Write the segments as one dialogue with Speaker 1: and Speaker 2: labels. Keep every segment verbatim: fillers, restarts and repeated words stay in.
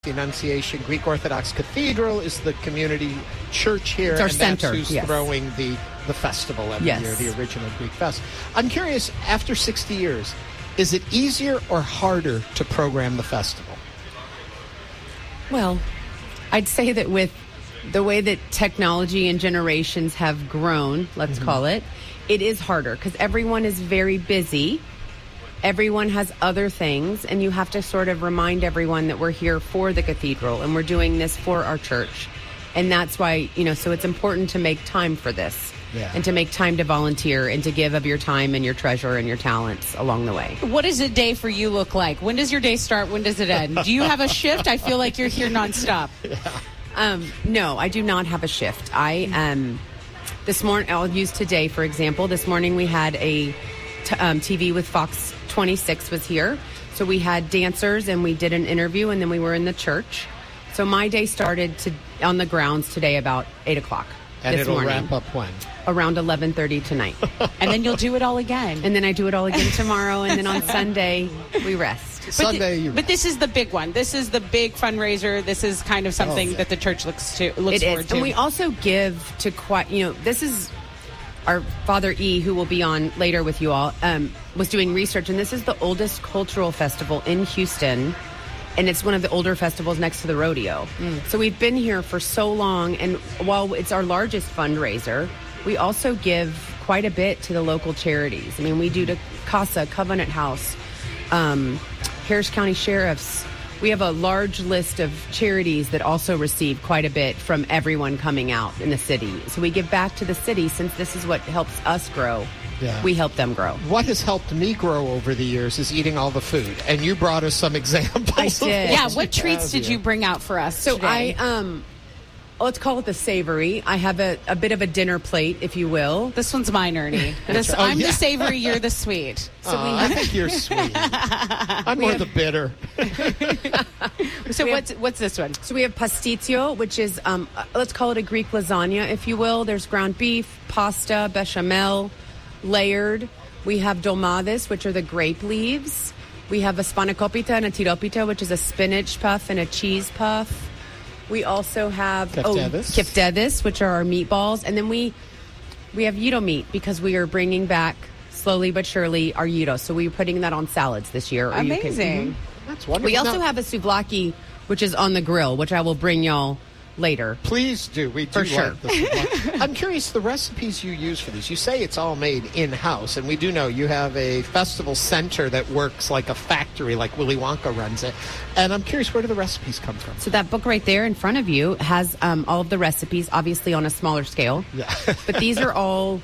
Speaker 1: The Annunciation Greek Orthodox Cathedral is the community church here.
Speaker 2: It's our
Speaker 1: and
Speaker 2: center.
Speaker 1: That's who's
Speaker 2: yes.
Speaker 1: throwing the, the festival every
Speaker 2: yes.
Speaker 1: year, the original Greek Fest. I'm curious, after sixty years, is it easier or harder to program the festival?
Speaker 2: Well, I'd say that with the way that technology and generations have grown, let's mm-hmm. call it, it is harder because everyone is very busy. Everyone has other things, and you have to sort of remind everyone that we're here for the cathedral and we're doing this for our church. And that's why, you know, so it's important to make time for this yeah. and to make time to volunteer and to give of your time and your treasure and your talents along the way.
Speaker 3: What does a day for you look like? When does your day start? When does it end? Do you have a shift? I feel like you're here nonstop.
Speaker 1: Yeah.
Speaker 2: Um, no, I do not have a shift. I, um, this morning, I'll use today, for example. This morning we had a t- um, T V with Fox twenty-six was here. So we had dancers and we did an interview and then we were in the church. So my day started to, on the grounds today about eight o'clock
Speaker 1: and
Speaker 2: this
Speaker 1: it'll
Speaker 2: morning.
Speaker 1: wrap up when?
Speaker 2: Around eleven thirty tonight.
Speaker 3: And then you'll do it all again.
Speaker 2: And then I do it all again tomorrow. And then on Sunday, we rest.
Speaker 3: But
Speaker 1: Sunday,
Speaker 3: th-
Speaker 1: you
Speaker 3: But
Speaker 1: rest.
Speaker 3: this is the big one. This is the big fundraiser. This is kind of something
Speaker 1: oh, yeah.
Speaker 3: that the church looks to looks
Speaker 2: it
Speaker 3: forward
Speaker 2: is.
Speaker 3: to.
Speaker 2: And we also give to quite, you know, this is our Father E, who will be on later with you all, um, was doing research. And this is the oldest cultural festival in Houston. And it's one of the older festivals next to the rodeo. Mm. So we've been here for so long. And while it's our largest fundraiser, we also give quite a bit to the local charities. I mean, we do to CASA, Covenant House, um, Harris County Sheriff's. We have a large list of charities that also receive quite a bit from everyone coming out in the city. So we give back to the city since this is what helps us grow. Yeah. We help them grow.
Speaker 1: What has helped me grow over the years is eating all the food. And you brought us some examples.
Speaker 2: I did.
Speaker 3: Yeah, what treats did you bring out for us
Speaker 2: So
Speaker 3: today?
Speaker 2: I, um, let's call it the savory. I have a, a bit of a dinner plate, if you will.
Speaker 3: This one's mine, Ernie. This,
Speaker 1: oh,
Speaker 3: I'm
Speaker 1: yeah.
Speaker 3: the savory, you're the sweet.
Speaker 1: So uh, we have, I think you're sweet. I'm more have, the bitter.
Speaker 3: So
Speaker 2: we
Speaker 3: what's
Speaker 2: have,
Speaker 3: what's this one?
Speaker 2: So we have pastizio, which is, um, let's call it a Greek lasagna, if you will. There's ground beef, pasta, bechamel, layered. We have dolmades, which are the grape leaves. We have a spanakopita and a tiropita, which is a spinach puff and a cheese puff. We also have
Speaker 1: keftedes.
Speaker 2: oh, keftedes, which are our meatballs. And then we we have gyro meat because we are bringing back, slowly but surely, our gyro. So we're putting that on salads this year.
Speaker 3: Amazing.
Speaker 2: Can,
Speaker 1: mm-hmm. That's wonderful.
Speaker 2: We also
Speaker 1: now,
Speaker 2: have a souvlaki, which is on the grill, which I will bring y'all later.
Speaker 1: Please do. We do
Speaker 2: For
Speaker 1: like
Speaker 2: sure.
Speaker 1: this. I'm curious, the recipes you use for these. You say it's all made in-house, and we do know you have a festival center that works like a factory, like Willy Wonka runs it. And I'm curious, where do the recipes come from?
Speaker 2: So that book right there in front of you has um, all of the recipes, obviously on a smaller scale.
Speaker 1: Yeah.
Speaker 2: But these are all,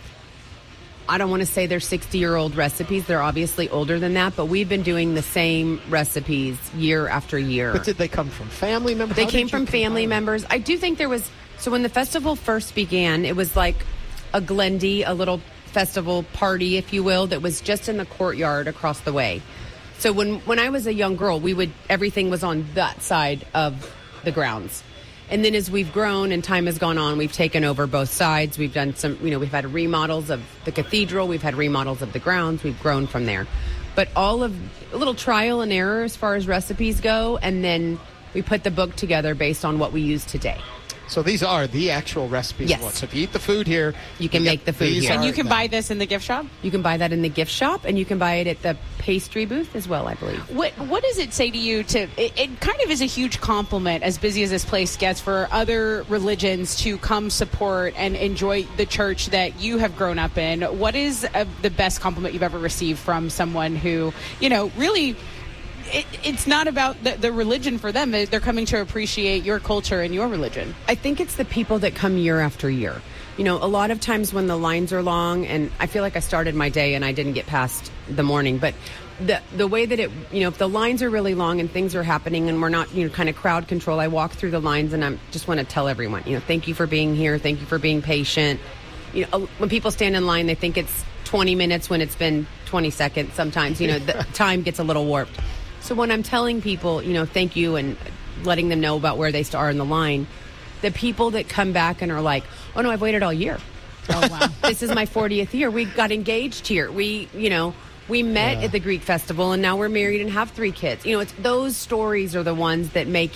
Speaker 2: I don't want to say they're sixty-year-old recipes. They're obviously older than that, but we've been doing the same recipes year after year.
Speaker 1: But did they come from family members?
Speaker 2: They
Speaker 1: How
Speaker 2: came
Speaker 1: did you
Speaker 2: from family
Speaker 1: combine?
Speaker 2: members. I do think there was, so when the festival first began, it was like a Glendy, a little festival party, if you will, that was just in the courtyard across the way. So when, when I was a young girl, we would, everything was on that side of the grounds. And then as we've grown and time has gone on, we've taken over both sides. We've done some, you know, we've had remodels of the cathedral. We've had remodels of the grounds. We've grown from there. But all of a little trial and error as far as recipes go. And then we put the book together based on what we use today.
Speaker 1: So these are the actual recipes.
Speaker 2: Yes.
Speaker 1: Of what? So if you eat the food here,
Speaker 2: you can
Speaker 1: you
Speaker 2: make the food
Speaker 1: these
Speaker 2: here.
Speaker 3: And you can
Speaker 1: them.
Speaker 3: buy this in the gift shop?
Speaker 2: You can buy that in the gift shop, and you can buy it at the pastry booth as well, I believe.
Speaker 3: What What does it say to you to, it, it kind of is a huge compliment, as busy as this place gets, for other religions to come support and enjoy the church that you have grown up in. What is uh, the best compliment you've ever received from someone who, you know, really... It, it's not about the, the religion for them. They're coming to appreciate your culture and your religion.
Speaker 2: I think it's the people that come year after year. You know, a lot of times when the lines are long, and I feel like I started my day and I didn't get past the morning, but the the way that it, you know, if the lines are really long and things are happening and we're not, you know, kind of crowd control, I walk through the lines and I just want to tell everyone, you know, thank you for being here. Thank you for being patient. You know, when people stand in line, they think it's twenty minutes when it's been twenty seconds. Sometimes, you know, the time gets a little warped. So when I'm telling people, you know, thank you and letting them know about where they are in the line, the people that come back and are like, oh, no, I've waited all year.
Speaker 3: Oh, wow.
Speaker 2: This is my fortieth year. We got engaged here. We, you know, we met
Speaker 1: Yeah.
Speaker 2: at the Greek festival and now we're married and have three kids. You know, it's those stories are the ones that make